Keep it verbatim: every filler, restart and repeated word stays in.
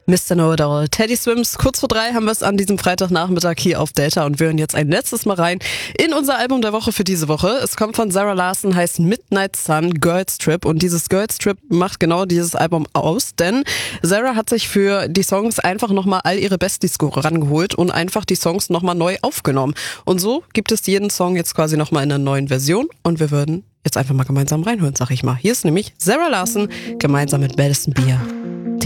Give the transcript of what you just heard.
Mister Know-it-all. Teddy Swims, kurz vor drei haben wir es an diesem Freitagnachmittag hier auf Delta und wir hören jetzt ein letztes Mal rein in unser Album der Woche für diese Woche. Es kommt von Zara Larsson, heißt Midnight Sun, Girls Trip, und dieses Girls Trip macht genau dieses Album aus, denn Zara hat sich für die Songs einfach nochmal all ihre Besties rangeholt und einfach die Songs nochmal neu aufgenommen. Und so gibt es jeden Song jetzt quasi nochmal in einer neuen Version und wir würden jetzt einfach mal gemeinsam reinhören, sag ich mal. Hier ist nämlich Zara Larsson gemeinsam mit Madison Beer.